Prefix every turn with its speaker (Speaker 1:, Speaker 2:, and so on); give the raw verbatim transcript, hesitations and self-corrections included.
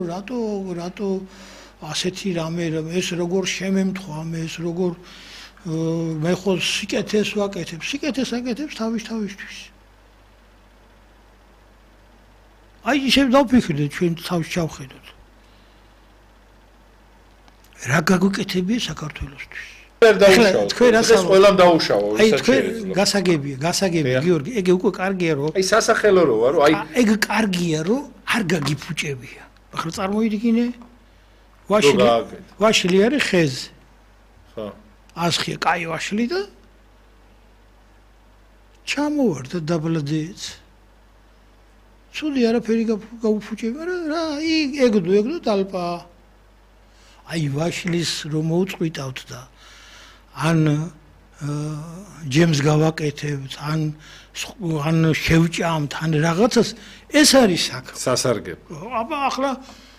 Speaker 1: რატო რატო ასეთი რამე ეს როგორ შემემთხვა მე ეს როგორ მე ხო სიკეთეს ვაკეთებ სიკეთეს აკეთებს თავის თავისთვის აი ისევ დავფიქრდეთ ჩვენ თავის ჩავხედოთ რა გაგვიკეთებია საქართველოსთვის
Speaker 2: თქვენ რას ყველამ დაუშავო
Speaker 1: აი თქვენ გასაგებია გასაგებია გიორგი ეგ უკვე კარგია რომ
Speaker 2: აი სასახელო როა რომ აი
Speaker 1: ეგ კარგია რომ არ გაგიფუჭებია ახლა წარმოიდგინე ვაშლი ვაშლი არის ხეზე
Speaker 2: ხო
Speaker 1: ასხია კაი ვაშლი და ჩამოვარდა დაბლადეც ცუდი არაფერი გაუფუჭება რა ეგდო ეგდო დალპა აი ვაშლის რომ მოუწყვიტავთ და ან ჯემს გავაკეთებთ ან ან შევჭამთ ან რაღაცას ეს არის საქმე
Speaker 2: სასარგებლო
Speaker 1: აბა ახლა